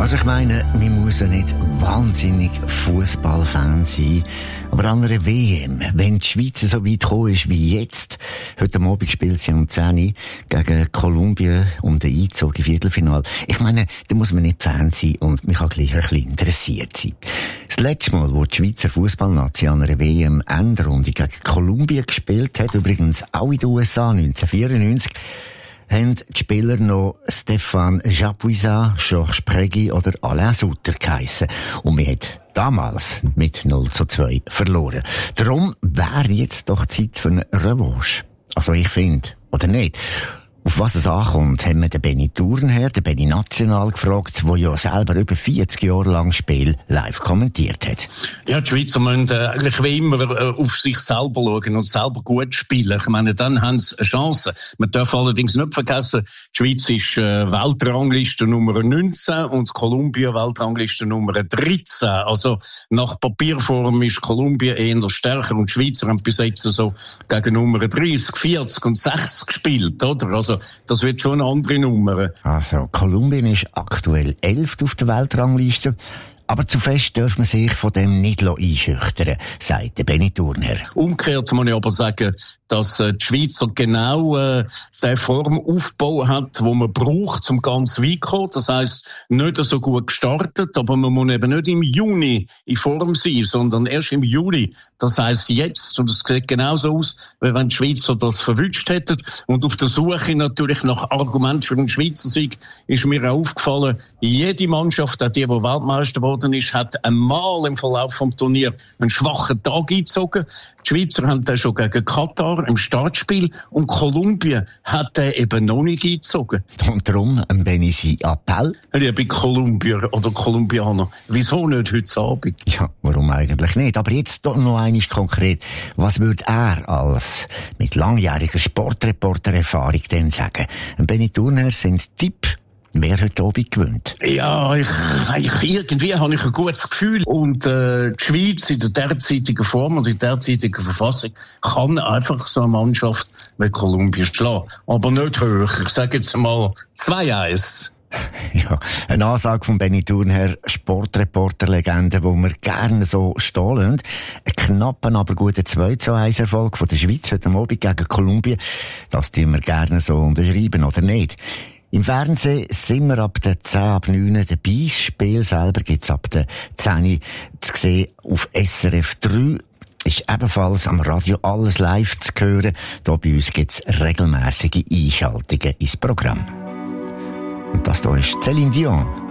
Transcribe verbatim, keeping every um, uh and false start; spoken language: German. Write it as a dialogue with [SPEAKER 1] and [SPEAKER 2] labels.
[SPEAKER 1] Also ich meine, man muss ja nicht wahnsinnig Fußballfan sein, aber an einer W M, wenn die Schweiz so weit gekommen ist wie jetzt, heute Abend spielt sie um zehn Uhr gegen Kolumbien um den Einzug im Viertelfinale. Ich meine, da muss man nicht Fan sein und man kann gleich ein bisschen interessiert sein. Das letzte Mal, wo die Schweizer Fußballnation an einer W M Endrunde gegen Kolumbien gespielt hat, übrigens auch in den U S A neunzehnhundertvierundneunzig, haben die Spieler noch Stéphane Chapuisat, Georges Pregui oder Alain Sutter geheissen. Und wir haben damals mit null zu zwei verloren. Darum wäre jetzt doch Zeit für eine Revanche. Also ich finde, oder nicht? Auf was es ankommt, haben wir den Benny Thurnherr, den Benny National gefragt, der ja selber über vierzig Jahre lang Spiel live kommentiert hat.
[SPEAKER 2] Ja, die Schweizer müssen äh, eigentlich wie immer äh, auf sich selber schauen und selber gut spielen. Ich meine, dann haben sie eine Chance. Man darf allerdings nicht vergessen, die Schweiz ist äh, Weltrangliste Nummer neunzehn und Kolumbien Weltrangliste Nummer dreizehn. Also nach Papierform ist Kolumbien eher stärker und die Schweizer haben bis jetzt so gegen Nummer dreißig, vierzig und sechzig gespielt, oder? Also das wird schon eine andere Nummer.
[SPEAKER 1] Also, Kolumbien ist aktuell elfte auf der Weltrangliste. Aber zu fest darf man sich von dem nicht einschüchtern, sagt der Benny Thurnherr.
[SPEAKER 2] Umgekehrt muss ich aber sagen, dass äh, die Schweizer genau äh, den Formaufbau hat, wo man braucht, um ganz weit zu kommen. Das heisst, nicht so gut gestartet, aber man muss eben nicht im Juni in Form sein, sondern erst im Juli. Das heisst jetzt, und es sieht genauso aus, wie wenn die Schweizer das verwünscht hätten. Und auf der Suche natürlich nach Argument für den Schweizer Sieg ist mir auch aufgefallen, jede Mannschaft, auch die, die Weltmeister geworden ist, hat einmal im Verlauf vom Turnier einen schwachen Tag eingezogen. Die Schweizer haben den schon gegen Katar im Startspiel und Kolumbien hat den eben noch nicht eingezogen.
[SPEAKER 1] Und darum ein Benny sein Appell.
[SPEAKER 2] Liebe Kolumbier oder Kolumbianer, wieso nicht heute Abend?
[SPEAKER 1] Ja, warum eigentlich nicht? Aber jetzt doch noch einmal konkret. Was würde er als mit langjähriger Sportreporter-Erfahrung denn sagen? Ein Benny Thurnherr sind Tipp, wer heute Abend gewinnt?
[SPEAKER 2] Ja, ich, ich, irgendwie habe ich ein gutes Gefühl. Und äh, die Schweiz in der derzeitigen Form und in der derzeitigen Verfassung kann einfach so eine Mannschaft wie Kolumbien schlagen. Aber nicht hoch. Ich sage jetzt mal zwei eins.
[SPEAKER 1] Ja, eine Ansage von Benny Thurnherr, Sportreporter-Legende, wo wir gerne so stehen lassen. Ein knappen, aber guter zwei zu eins Erfolg von der Schweiz heute Abend gegen Kolumbien. Das tun wir gerne so unterschreiben, oder nicht? Im Fernsehen sind wir ab der zehn ab neun dabei. Das Spiel selber gibt's ab der zehn zu sehen auf S R F drei. Ist ebenfalls am Radio alles live zu hören. Da bei uns gibt's regelmäßige Einschaltungen ins Programm. Und das hier ist Céline Dion.